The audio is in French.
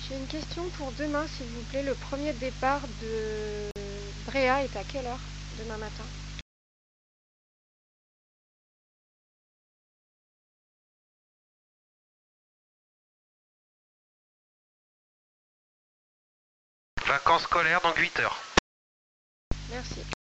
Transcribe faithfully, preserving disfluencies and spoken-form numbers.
J'ai une question pour demain, s'il vous plaît. Le premier départ de Bréa est à quelle heure demain matin? Vacances scolaires, donc huit heures. Merci.